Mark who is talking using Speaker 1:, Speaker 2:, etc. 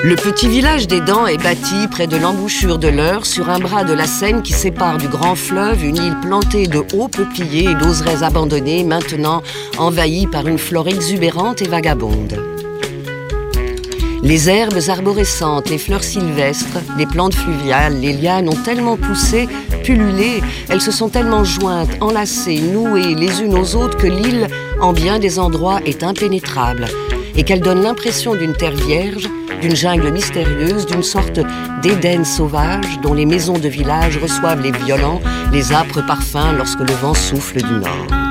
Speaker 1: Le petit village d'Édan est bâti près de l'embouchure de l'Eure, sur un bras de la Seine qui sépare du grand fleuve une île plantée de hauts peupliers et d'oseraies abandonnées, maintenant envahie par une flore exubérante et vagabonde. Les herbes arborescentes, les fleurs sylvestres, les plantes fluviales, les lianes ont tellement poussé, pullulé, elles se sont tellement jointes, enlacées, nouées les unes aux autres que l'île, en bien des endroits, est impénétrable et qu'elle donne l'impression d'une terre vierge, d'une jungle mystérieuse, d'une sorte d'Éden sauvage dont les maisons de village reçoivent les violents, les âpres parfums lorsque le vent souffle du nord.